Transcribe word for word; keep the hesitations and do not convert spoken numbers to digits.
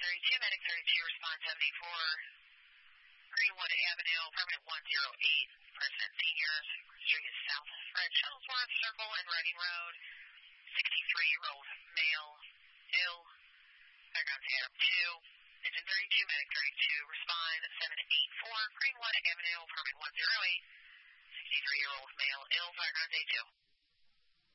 thirty-two, Medic thirty-two, respond seventy-four, Greenwood Avenue, permit one zero eight, President Seniors, Street is South Fred Shuttlesworth Circle and Reading Road, sixty-three-year-old male, ill, background data two, engine thirty-two, Medic thirty-two, respond seven eighty-four, Greenwood Avenue, permit one zero eight, sixty-three-year-old male, ill, background day two.